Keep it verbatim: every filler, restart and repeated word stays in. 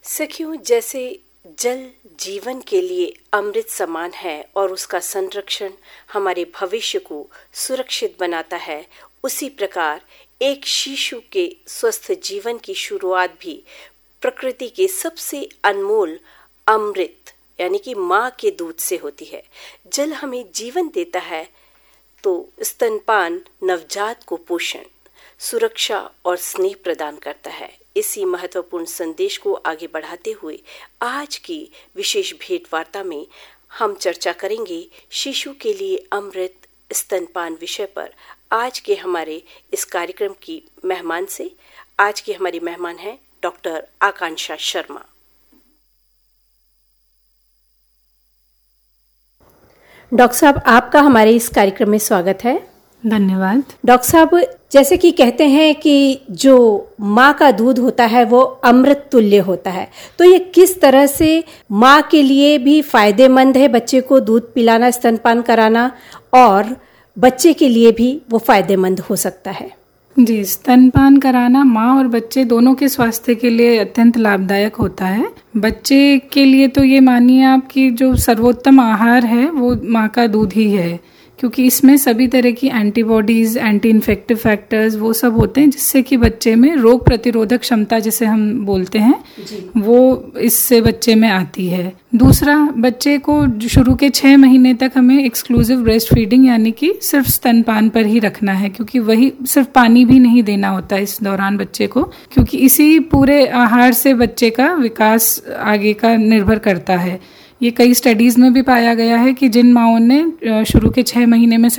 सखियों, जैसे जल जीवन के लिए अमृत समान है और उसका संरक्षण हमारे भविष्य को सुरक्षित बनाता है, उसी प्रकार एक शिशु के स्वस्थ जीवन की शुरुआत भी प्रकृति के सबसे अनमोल अमृत यानी कि माँ के दूध से होती है। जल हमें जीवन देता है तो स्तनपान नवजात को पोषण, सुरक्षा और स्नेह प्रदान करता है। इसी महत्वपूर्ण संदेश को आगे बढ़ाते हुए आज की विशेष भेंट वार्ता में हम चर्चा करेंगे शिशु के लिए अमृत स्तनपान विषय पर। आज के हमारे इस कार्यक्रम की मेहमान से आज की हमारी मेहमान है डॉक्टर आकांक्षा शर्मा। डॉक्टर साहब, आपका हमारे इस कार्यक्रम में स्वागत है। धन्यवाद। डॉक्टर साहब, जैसे कि कहते हैं कि जो माँ का दूध होता है वो अमृत तुल्य होता है, तो ये किस तरह से माँ के लिए भी फायदेमंद है बच्चे को दूध पिलाना, स्तनपान कराना, और बच्चे के लिए भी वो फायदेमंद हो सकता है? जी, स्तनपान कराना माँ और बच्चे दोनों के स्वास्थ्य के लिए अत्यंत लाभदायक होता है। बच्चे के लिए तो ये मानिए आप कि जो सर्वोत्तम आहार है वो माँ का दूध ही है, क्योंकि इसमें सभी तरह की एंटीबॉडीज, एंटी इन्फेक्टिव फैक्टर्स वो सब होते हैं जिससे कि बच्चे में रोग प्रतिरोधक क्षमता, जिसे हम बोलते हैं, वो इससे बच्चे में आती है। दूसरा, बच्चे को शुरू के छः महीने तक हमें एक्सक्लूसिव ब्रेस्ट फीडिंग यानी कि सिर्फ स्तनपान पर ही रखना है, क्योंकि वही सिर्फ पानी भी नहीं देना होता इस दौरान बच्चे को, क्योंकि इसी पूरे आहार से बच्चे का विकास आगे का निर्भर करता है। ये कई स्टडीज में भी पाया गया है कि जिन माँओं ने शुरू के छह महीने में